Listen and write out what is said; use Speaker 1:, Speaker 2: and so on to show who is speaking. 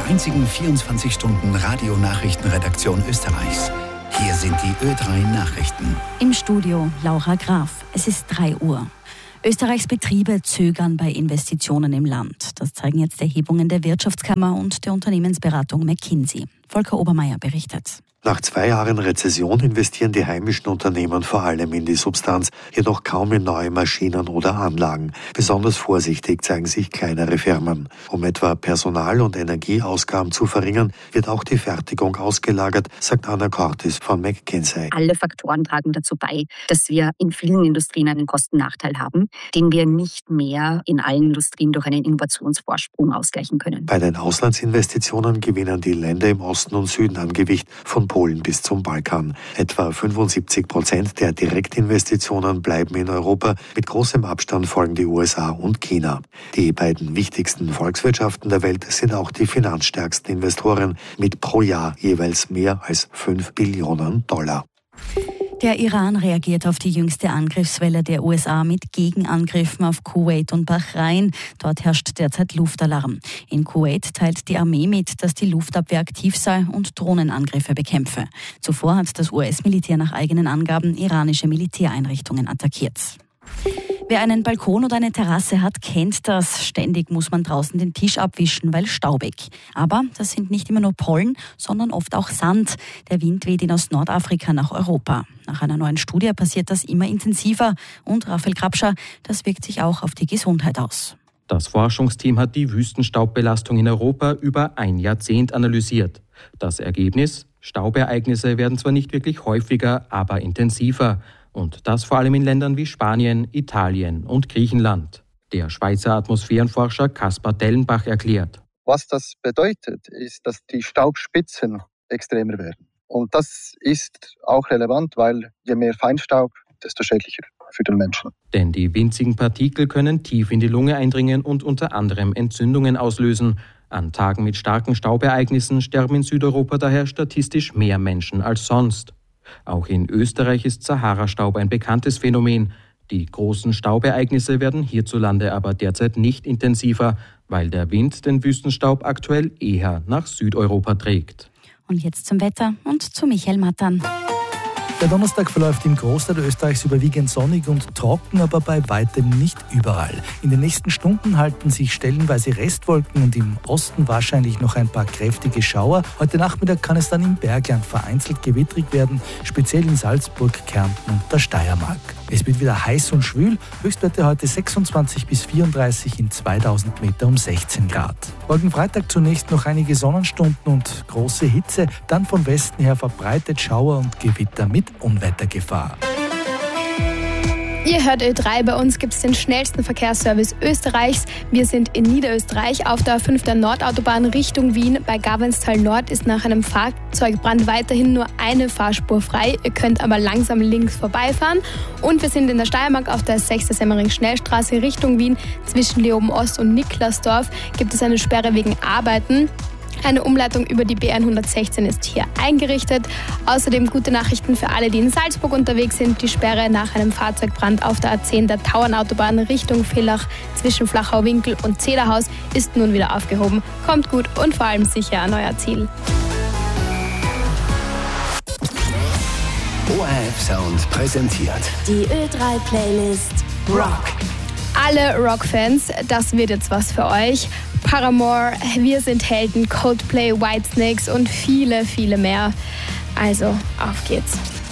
Speaker 1: der einzigen 24-Stunden-Radio-Nachrichtenredaktion Österreichs. Hier sind die Ö3 Nachrichten.
Speaker 2: Im Studio Laura Graf. Es ist 3 Uhr. Österreichs Betriebe zögern bei Investitionen im Land. Das zeigen jetzt Erhebungen der Wirtschaftskammer und der Unternehmensberatung McKinsey. Volker Obermeier berichtet.
Speaker 3: Nach 2 Jahren Rezession investieren die heimischen Unternehmen vor allem in die Substanz, jedoch kaum in neue Maschinen oder Anlagen. Besonders vorsichtig zeigen sich kleinere Firmen. Um etwa Personal- und Energieausgaben zu verringern, wird auch die Fertigung ausgelagert, sagt Anna Cortis von McKinsey.
Speaker 4: Alle Faktoren tragen dazu bei, dass wir in vielen Industrien einen Kostennachteil haben, den wir nicht mehr in allen Industrien durch einen Innovationsvorsprung ausgleichen können.
Speaker 3: Bei den Auslandsinvestitionen gewinnen die Länder im Osten und Süden an Gewicht, von Polen bis zum Balkan. Etwa 75% der Direktinvestitionen bleiben in Europa. Mit großem Abstand folgen die USA und China. Die beiden wichtigsten Volkswirtschaften der Welt sind auch die finanzstärksten Investoren mit pro Jahr jeweils mehr als $5 Billionen.
Speaker 2: Der Iran reagiert auf die jüngste Angriffswelle der USA mit Gegenangriffen auf Kuwait und Bahrain. Dort herrscht derzeit Luftalarm. In Kuwait teilt die Armee mit, dass die Luftabwehr aktiv sei und Drohnenangriffe bekämpfe. Zuvor hat das US-Militär nach eigenen Angaben iranische Militäreinrichtungen attackiert. Wer einen Balkon oder eine Terrasse hat, kennt das. Ständig muss man draußen den Tisch abwischen, weil staubig. Aber das sind nicht immer nur Pollen, sondern oft auch Sand. Der Wind weht ihn aus Nordafrika nach Europa. Nach einer neuen Studie passiert das immer intensiver. Und Raphael Krapscher, das wirkt sich auch auf die Gesundheit aus.
Speaker 5: Das Forschungsteam hat die Wüstenstaubbelastung in Europa über ein Jahrzehnt analysiert. Das Ergebnis? Staubereignisse werden zwar nicht wirklich häufiger, aber intensiver. Und das vor allem in Ländern wie Spanien, Italien und Griechenland. Der Schweizer Atmosphärenforscher Kaspar Dellenbach erklärt.
Speaker 6: Was das bedeutet, ist, dass die Staubspitzen extremer werden. Und das ist auch relevant, weil je mehr Feinstaub, desto schädlicher für den Menschen.
Speaker 5: Denn die winzigen Partikel können tief in die Lunge eindringen und unter anderem Entzündungen auslösen. An Tagen mit starken Staubereignissen sterben in Südeuropa daher statistisch mehr Menschen als sonst. Auch in Österreich ist Sahara-Staub ein bekanntes Phänomen. Die großen Staubereignisse werden hierzulande aber derzeit nicht intensiver, weil der Wind den Wüstenstaub aktuell eher nach Südeuropa trägt.
Speaker 2: Und jetzt zum Wetter und zu Michael Mattern.
Speaker 7: Der Donnerstag verläuft im Großteil Österreichs überwiegend sonnig und trocken, aber bei weitem nicht überall. In den nächsten Stunden halten sich stellenweise Restwolken und im Osten wahrscheinlich noch ein paar kräftige Schauer. Heute Nachmittag kann es dann im Bergland vereinzelt gewittrig werden, speziell in Salzburg, Kärnten und der Steiermark. Es wird wieder heiß und schwül, Höchstwerte heute 26 bis 34, in 2000 Meter um 16 Grad. Morgen Freitag zunächst noch einige Sonnenstunden und große Hitze, dann von Westen her verbreitet Schauer und Gewitter mit Unwettergefahr.
Speaker 8: Ihr hört Ö3, bei uns gibt es den schnellsten Verkehrsservice Österreichs. Wir sind in Niederösterreich auf der A5 der Nordautobahn Richtung Wien. Bei Gavenstal Nord ist nach einem Fahrzeugbrand weiterhin nur eine Fahrspur frei. Ihr könnt aber langsam links vorbeifahren. Und wir sind in der Steiermark auf der 6. Semmering-Schnellstraße Richtung Wien. Zwischen Leoben Ost und Niklasdorf gibt es eine Sperre wegen Arbeiten. Eine Umleitung über die B116 ist hier eingerichtet. Außerdem gute Nachrichten für alle, die in Salzburg unterwegs sind. Die Sperre nach einem Fahrzeugbrand auf der A10 der Tauernautobahn Richtung Villach zwischen Flachau-Winkel und Zederhaus ist nun wieder aufgehoben. Kommt gut und vor allem sicher an euer Ziel.
Speaker 1: ORF Sound präsentiert
Speaker 9: die Ö3-Playlist Rock.
Speaker 8: Alle Rock-Fans, das wird jetzt was für euch. Paramore, Wir sind Helden, Coldplay, Whitesnakes und viele, viele mehr. Also, auf geht's.